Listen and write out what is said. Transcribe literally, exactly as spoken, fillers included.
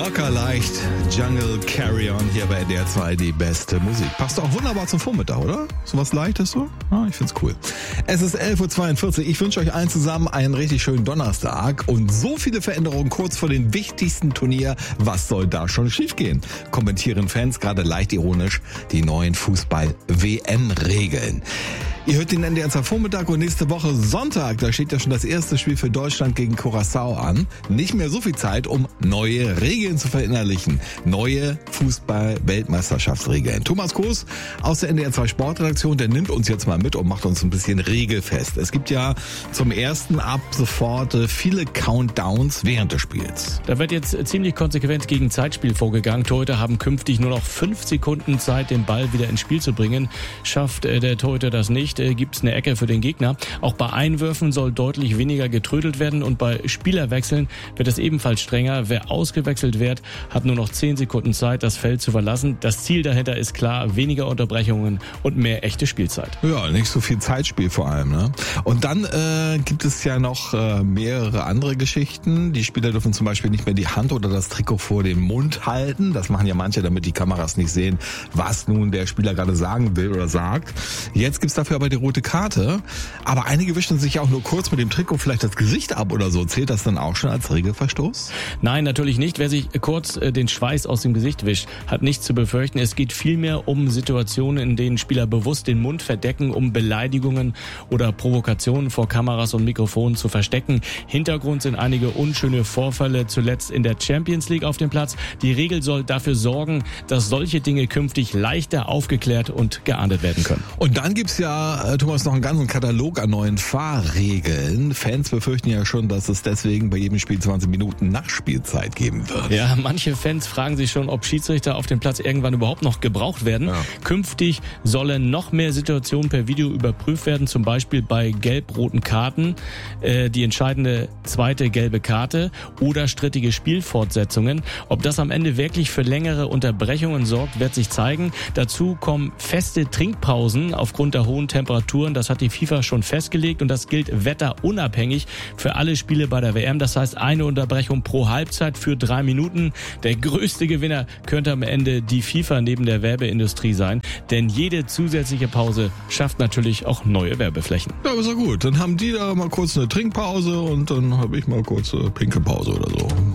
Locker leicht, Jungle Carry On hier bei N D R zwei, die beste Musik. Passt auch wunderbar zum Vormittag, oder? So was Leichtes so? Ah, ich find's cool. Es ist elf Uhr zweiundvierzig. Ich wünsche euch allen zusammen einen richtig schönen Donnerstag und so viele Veränderungen kurz vor dem wichtigsten Turnier. Was soll da schon schiefgehen? Kommentieren Fans gerade leicht ironisch die neuen Fußball-W M-Regeln. Ihr hört den N D R zwei Vormittag und nächste Woche Sonntag, da steht ja schon das erste Spiel für Deutschland gegen Curaçao an. Nicht mehr so viel Zeit, um neue Regeln zu verinnerlichen. Neue Fußball-Weltmeisterschaftsregeln. Thomas Koos aus der N D R zwei Sportredaktion, der nimmt uns jetzt mal mit und macht uns ein bisschen regelfest. Es gibt ja zum ersten ab sofort viele Countdowns während des Spiels. Da wird jetzt ziemlich konsequent gegen Zeitspiel vorgegangen. Torhüter haben künftig nur noch fünf Sekunden Zeit, den Ball wieder ins Spiel zu bringen. Schafft der Torhüter das nicht, gibt es eine Ecke für den Gegner. Auch bei Einwürfen soll deutlich weniger getrödelt werden und bei Spielerwechseln wird es ebenfalls strenger. Wer ausgewechselt wird, hat nur noch zehn Sekunden Zeit, das Feld zu verlassen. Das Ziel dahinter ist klar, weniger Unterbrechungen und mehr echte Spielzeit. Ja, nicht so viel Zeitspiel vor allem, ne? Und dann äh, gibt es ja noch äh, mehrere andere Geschichten. Die Spieler dürfen zum Beispiel nicht mehr die Hand oder das Trikot vor den Mund halten. Das machen ja manche, damit die Kameras nicht sehen, was nun der Spieler gerade sagen will oder sagt. Jetzt gibt's dafür aber die rote Karte. Aber einige wischen sich ja auch nur kurz mit dem Trikot vielleicht das Gesicht ab oder so. Zählt das dann auch schon als Regelverstoß? Nein, natürlich nicht. Wer sich kurz den Schweiß aus dem Gesicht wischt, hat nichts zu befürchten. Es geht vielmehr um Situationen, in denen Spieler bewusst den Mund verdecken, um Beleidigungen oder Provokationen vor Kameras und Mikrofonen zu verstecken. Hintergrund sind einige unschöne Vorfälle, zuletzt in der Champions League auf dem Platz. Die Regel soll dafür sorgen, dass solche Dinge künftig leichter aufgeklärt und geahndet werden können. Und dann gibt's ja, Thomas, noch einen ganzen Katalog an neuen Fahrregeln. Fans befürchten ja schon, dass es deswegen bei jedem Spiel zwanzig Minuten Nachspielzeit geben wird. Ja, manche Fans fragen sich schon, ob Schiedsrichter auf dem Platz irgendwann überhaupt noch gebraucht werden. Ja. Künftig sollen noch mehr Situationen per Video überprüft werden, zum Beispiel bei gelb-roten Karten, äh, die entscheidende zweite gelbe Karte oder strittige Spielfortsetzungen. Ob das am Ende wirklich für längere Unterbrechungen sorgt, wird sich zeigen. Dazu kommen feste Trinkpausen aufgrund der hohen Temperaturen. Das hat die FIFA schon festgelegt und das gilt wetterunabhängig für alle Spiele bei der W M. Das heißt, eine Unterbrechung pro Halbzeit für drei Minuten. Der größte Gewinner könnte am Ende die FIFA neben der Werbeindustrie sein, denn jede zusätzliche Pause schafft natürlich auch neue Werbeflächen. Ja, ist ja gut. Dann haben die da mal kurz eine Trinkpause und dann habe ich mal kurz eine pinke Pause oder so.